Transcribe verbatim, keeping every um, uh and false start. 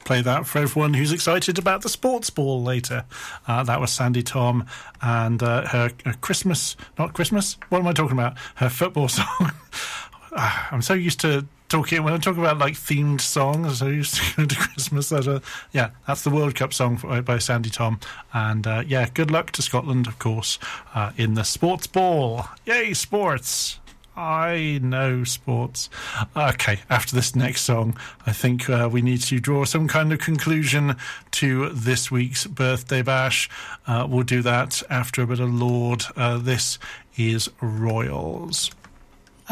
play that for everyone who's excited about the sports ball later. Uh, that was Sandy Tom and uh, her, her Christmas, not Christmas, what am I talking about? Her football song. I'm so used to talking, when I talk about like themed songs, I'm so used to going to Christmas. That, uh, yeah, that's the World Cup song for, by Sandy Tom. And uh, yeah, good luck to Scotland, of course, uh, in the sports ball. Yay, sports! I know sports. Okay, after this next song, I think uh, we need to draw some kind of conclusion to this week's birthday bash. Uh, we'll do that after a bit of Lord. Uh, this is Royals.